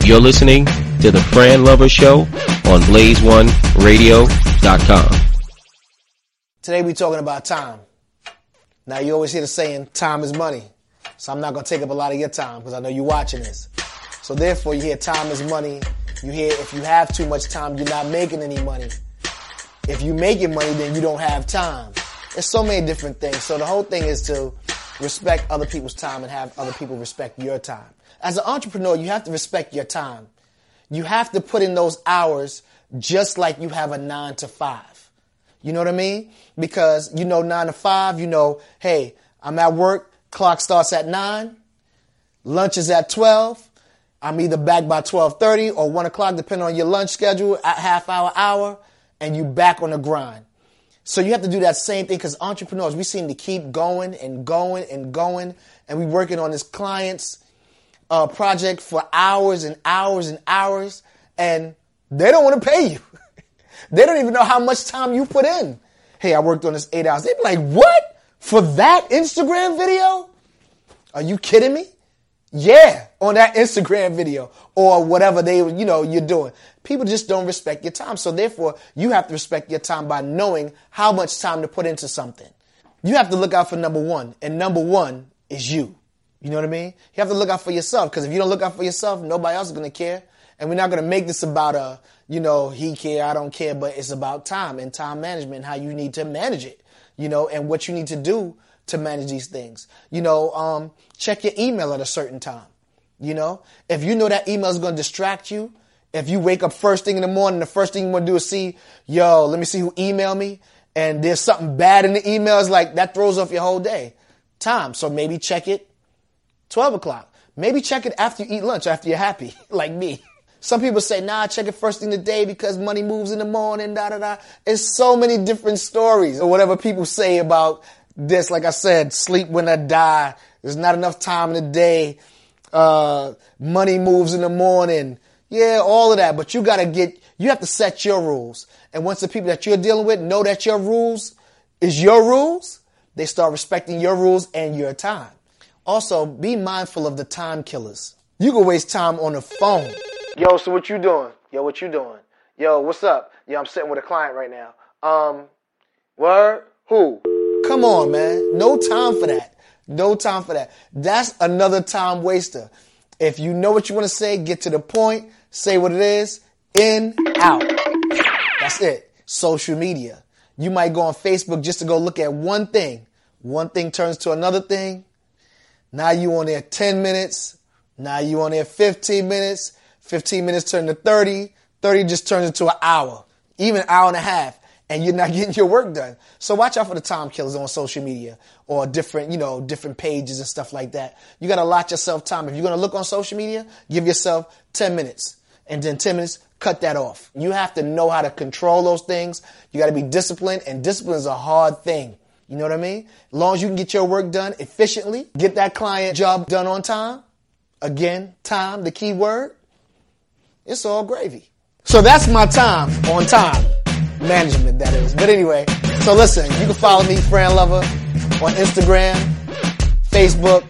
You're listening to the Fran Lover Show on BlazeOneRadio.com. Today we're talking about time. Now you always hear the saying, time is money. So I'm not going to take up a lot of your time because I know you're watching this. So therefore you hear time is money. You hear if you have too much time, you're not making any money. If you're making money, then you don't have time. There's so many different things. So the whole thing is to respect other people's time and have other people respect your time. As an entrepreneur, you have to respect your time. You have to put in those hours just like you have a 9 to 5. You know what I mean? Because 9 to 5, hey, I'm at work, clock starts at 9, lunch is at 12. I'm either back by 12:30 or 1 o'clock, depending on your lunch schedule, at half hour, and you back on the grind. So you have to do that same thing because entrepreneurs, we seem to keep going and going and going, and we're working on this client's project for hours and hours and hours, and they don't want to pay you. They don't even know how much time you put in. Hey, I worked on this 8 hours. They'd be like, what? For that Instagram video? Are you kidding me? Yeah, on that Instagram video or whatever you're doing. People just don't respect your time. So therefore, you have to respect your time by knowing how much time to put into something. You have to look out for number one, and number one is you. You know what I mean? You have to look out for yourself, because if you don't look out for yourself, nobody else is going to care. And we're not going to make this about he care, I don't care, but it's about time and time management and how you need to manage it, and what you need to do to manage these things. Check your email at a certain time. If you know that email is going to distract you, if you wake up first thing in the morning, the first thing you want to do is see, let me see who emailed me, and there's something bad in the email, it's like that throws off your whole day. Time. So maybe check it 12 o'clock. Maybe check it after you eat lunch, after you're happy, like me. Some people say, check it first thing of the day because money moves in the morning, da-da-da. It's so many different stories or whatever people say about this. Like I said, sleep when I die. There's not enough time in the day. Money moves in the morning. Yeah, all of that. But you have to set your rules. And once the people that you're dealing with know that your rules is your rules, they start respecting your rules and your time. Also, be mindful of the time killers. You can waste time on the phone. Yo, so what you doing? Yo, what you doing? Yo, what's up? Yo, I'm sitting with a client right now. Word? Who? Come on, man. No time for that. No time for that. That's another time waster. If you know what you want to say, get to the point, say what it is, in, out. That's it. Social media. You might go on Facebook just to go look at one thing. One thing turns to another thing. Now you on there 10 minutes. Now you on there 15 minutes. 15 minutes turn to 30. 30 just turns into an hour, even an hour and a half, and you're not getting your work done. So watch out for the time killers on social media or different pages and stuff like that. You got to allot yourself time. If you're going to look on social media, give yourself 10 minutes and then 10 minutes, cut that off. You have to know how to control those things. You got to be disciplined, and discipline is a hard thing. You know what I mean? As long as you can get your work done efficiently, get that client job done on time. Again, time, the key word. It's all gravy. So that's my time on time management, that is. But anyway, so listen, you can follow me, Fran Lover, on Instagram, Facebook,